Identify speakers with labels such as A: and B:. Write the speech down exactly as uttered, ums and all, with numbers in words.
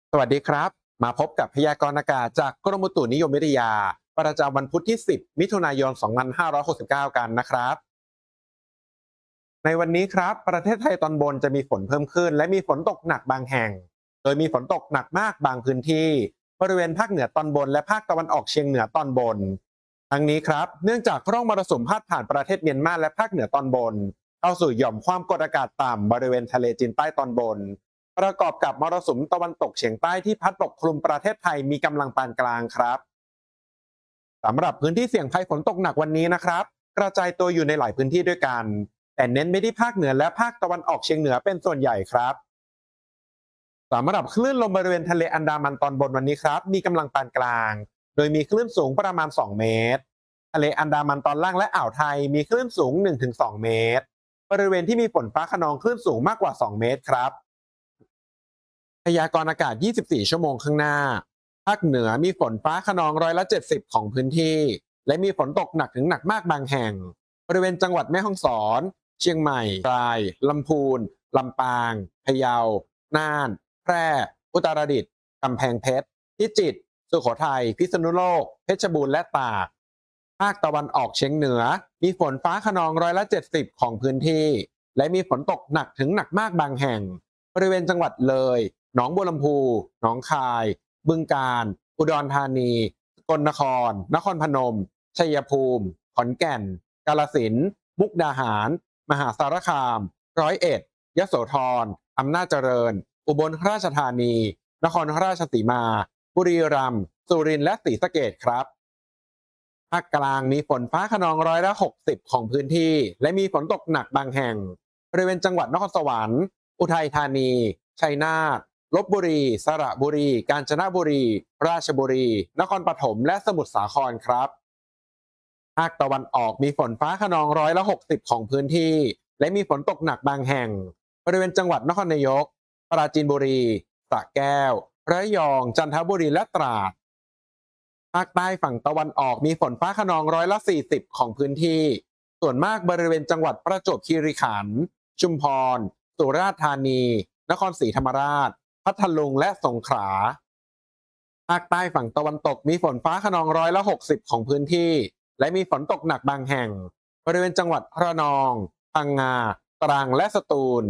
A: สวัสดีครับมาพบกับพยากรณ์อากาศจากกรมอุตุนิยมวิทยาประจำวันพุธที่ สิบ มิถุนายน สองพันห้าร้อยหกสิบเก้า กันนะครับในวันนี้ครับประเทศไทยตอนบนจะมีฝนเพิ่มขึ้นและมีฝนตกหนักบางแห่งโดยมีฝนตกหนักมากบางพื้นที่บริเวณภาคเหนือตอนบนและภาคตะวันออกเฉียงเหนือตอนบนทั้งนี้ครับเนื่องจากร่องมรสุมพาดผ่านประเทศเมียนมาและภาคเหนือตอนบนเข้าสู่หย่อมความกดอากาศต่ำบริเวณทะเลจีนใต้ตอนบน ประกอบกับมรสุมตะวันตกเฉียงใต้ที่พัดปกคลุมประเทศไทยมีกำลังปานกลางครับสำหรับพื้นที่เสี่ยงภัยฝนตกหนักวันนี้นะครับกระจายตัวอยู่ในหลายพื้นที่ด้วยกันแต่เน้นไปที่ภาคเหนือและภาคตะวันออกเฉียงเหนือเป็นส่วนใหญ่ครับสำหรับคลื่นลมบริเวณทะเลอันดามันตอนบนวันนี้ครับมีกำลังปานกลางโดยมีคลื่นสูงประมาณสองเมตรทะเลอันดามันตอนล่างและอ่าวไทยมีคลื่นสูง หนึ่งถึงสอง เมตรบริเวณที่มีฝนฟ้าคะนองคลื่นสูงมากกว่าสองเมตรครับ พยากรณ์อากาศ ยี่สิบสี่ ชั่วโมงข้างหน้า ภาคเหนือมีฝนฟ้าคะนองร้อยละ เจ็ดสิบ ของพื้นที่ และมีฝนตกหนักถึงหนักมากบางแห่ง บริเวณจังหวัดแม่ฮ่องสอน เชียงใหม่ตรายลำพูน ลำปาง พะเยา น่าน แพร่ อุตรดิตถ์กำแพงเพชร พิจิตร สุโขทัย พิษณุโลก เพชรบูรณ์และตาก ภาคตะวันออกเฉียงเหนือ มีฝนฟ้าคะนองร้อยละ เจ็ดสิบ ของพื้นที่ และมีฝนตกหนักถึงหนักมากบางแห่ง บริเวณจังหวัดเลยหนองบัวลำพูหนองคาย บึงกาฬ อุดรธานีสกลนคร นครพนม ชัยภูมิ ขอนแก่น กาฬสินธุ์ มุกดาหาร มหาสารคาม ร้อยเอ็ด ยโสธร อำนาจเจริญ อุบลราชธานี นครราชสีมา บุรีรัมย์ สุรินทร์และศรีสะเกษครับ ภาคกลางมีฝนฟ้าคะนองร้อยละ หกสิบ ของพื้นที่ และมีฝนตกหนักบางแห่ง บริเวณจังหวัดนครสวรรค์ อุทัยธานี ชัยนาทลพบุรี สระบุรี กาญจนบุรี ราชบุรี นครปฐม และสมุทรสาครครับ ภาคตะวันออกมีฝนฟ้าคะนองร้อยละ หกสิบ ของพื้นที่ และมีฝนตกหนักบางแห่ง บริเวณจังหวัดนครนายก ปราจีนบุรีสระแก้ว ระยอง จันทบุรี และตราด ภาคใต้ฝั่งตะวันออกมีฝนฟ้าคะนองร้อยละ สี่สิบ ของพื้นที่ ส่วนมากบริเวณจังหวัดประจวบคีรีขันธ์ ชุมพร สุราษฎร์ธานี นครศรีธรรมราช พัทลุง และสงขลา ภาคใต้ฝั่งตะวันตกมีฝนฟ้าคะนองร้อยละ หกสิบ ของพื้นที่ และมีฝนตกหนักบางแห่ง บริเวณจังหวัดระนอง พังงา ตรัง และสตูล